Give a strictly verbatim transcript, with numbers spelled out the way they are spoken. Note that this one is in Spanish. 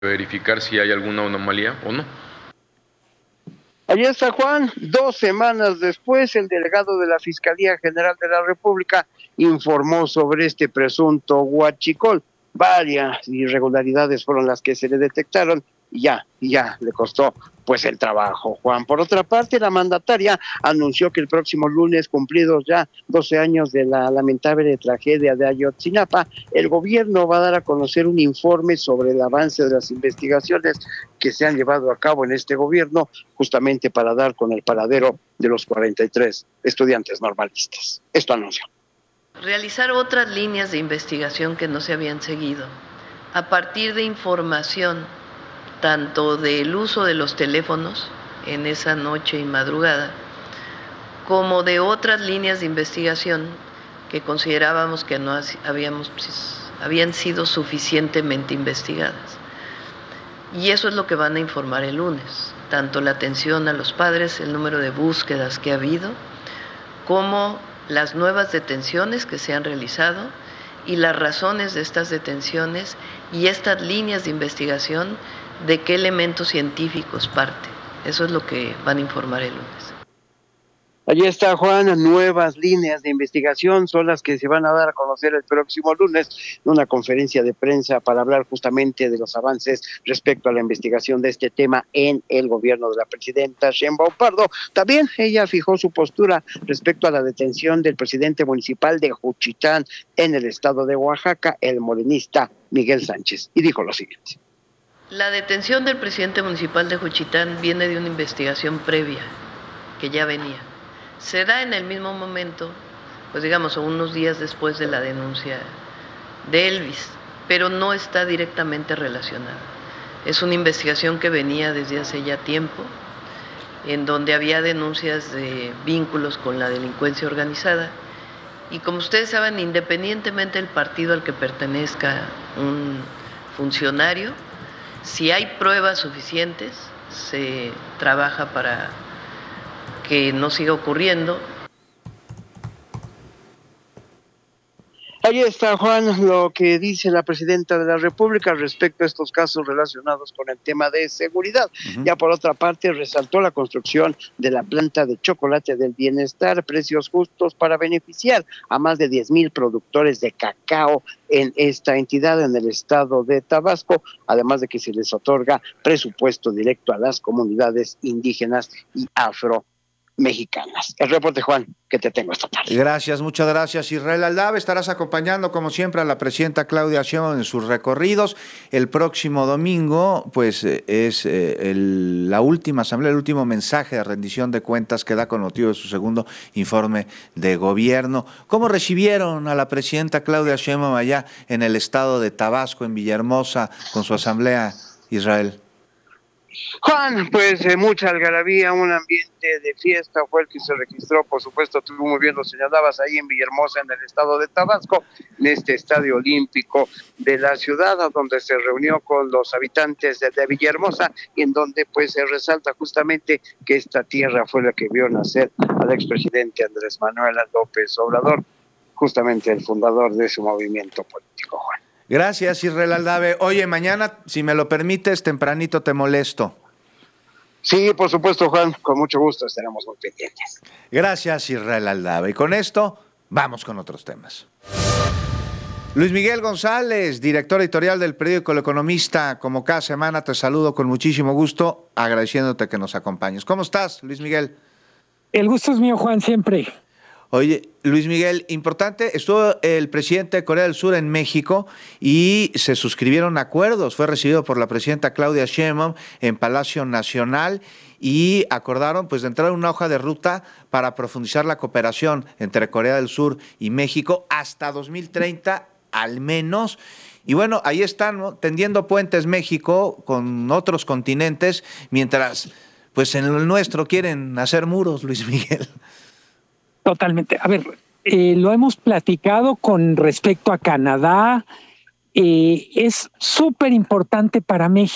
verificar si hay alguna anomalía o no. Allí está Juan. Dos semanas después, el delegado de la Fiscalía General de la República informó sobre este presunto huachicol. Varias irregularidades fueron las que se le detectaron y ya, ya le costó pues el trabajo, Juan. Por otra parte, la mandataria anunció que el próximo lunes, cumplidos ya doce años de la lamentable tragedia de Ayotzinapa, el gobierno va a dar a conocer un informe sobre el avance de las investigaciones que se han llevado a cabo en este gobierno, justamente para dar con el paradero de los cuarenta y tres estudiantes normalistas. Esto anunció. Realizar otras líneas de investigación que no se habían seguido, a partir de información tanto del uso de los teléfonos en esa noche y madrugada, como de otras líneas de investigación que considerábamos que no habíamos, habían sido suficientemente investigadas. Y eso es lo que van a informar el lunes, tanto la atención a los padres, el número de búsquedas que ha habido, como las nuevas detenciones que se han realizado y las razones de estas detenciones y estas líneas de investigación, de qué elementos científicos parte. Eso es lo que van a informar el lunes. Allí está, Juan. Nuevas líneas de investigación son las que se van a dar a conocer el próximo lunes en una conferencia de prensa para hablar justamente de los avances respecto a la investigación de este tema en el gobierno de la presidenta Sheinbaum Pardo. También ella fijó su postura respecto a la detención del presidente municipal de Juchitán en el estado de Oaxaca, el morenista Miguel Sánchez, y dijo lo siguiente. La detención del presidente municipal de Juchitán viene de una investigación previa que ya venía. Se da en el mismo momento, pues digamos, unos días después de la denuncia de Elvis, pero no está directamente relacionada. Es una investigación que venía desde hace ya tiempo, en donde había denuncias de vínculos con la delincuencia organizada, y como ustedes saben, independientemente del partido al que pertenezca un funcionario, si hay pruebas suficientes, se trabaja para que no siga ocurriendo. Ahí está, Juan, lo que dice la presidenta de la República respecto a estos casos relacionados con el tema de seguridad. Uh-huh. Ya por otra parte, resaltó la construcción de la planta de chocolate del bienestar, precios justos para beneficiar a más de diez mil productores de cacao en esta entidad, en el estado de Tabasco, además de que se les otorga presupuesto directo a las comunidades indígenas y afro mexicanas. El reporte, Juan, que te tengo esta tarde. Gracias, muchas gracias, Israel Aldave. Estarás acompañando, como siempre, a la presidenta Claudia Sheinbaum en sus recorridos. El próximo domingo, pues, es eh, el, la última asamblea, el último mensaje de rendición de cuentas que da con motivo de su segundo informe de gobierno. ¿Cómo recibieron a la presidenta Claudia Sheinbaum allá en el estado de Tabasco, en Villahermosa, con su asamblea, Israel? Juan, pues eh, mucha algarabía, un ambiente de fiesta fue el que se registró, por supuesto, tú muy bien lo señalabas, ahí en Villahermosa, en el estado de Tabasco, en este estadio olímpico de la ciudad, donde se reunió con los habitantes de, de Villahermosa, y en donde pues se resalta justamente que esta tierra fue la que vio nacer al expresidente Andrés Manuel López Obrador, justamente el fundador de su movimiento político, Juan. Gracias, Israel Aldave. Oye, mañana, si me lo permites, tempranito te molesto. Sí, por supuesto, Juan, con mucho gusto estaremos muy pendientes. Gracias, Israel Aldave. Y con esto, vamos con otros temas. Luis Miguel González, director editorial del periódico El Economista, como cada semana te saludo con muchísimo gusto, agradeciéndote que nos acompañes. ¿Cómo estás, Luis Miguel? El gusto es mío, Juan, siempre. Oye, Luis Miguel, importante, estuvo el presidente de Corea del Sur en México y se suscribieron acuerdos, fue recibido por la presidenta Claudia Sheinbaum en Palacio Nacional y acordaron pues de entrar en una hoja de ruta para profundizar la cooperación entre Corea del Sur y México hasta dos mil treinta al menos. Y bueno, ahí están, ¿no?, tendiendo puentes México con otros continentes, mientras pues en el nuestro quieren hacer muros, Luis Miguel. Totalmente. A ver, eh, lo hemos platicado con respecto a Canadá. Eh, es súper importante para México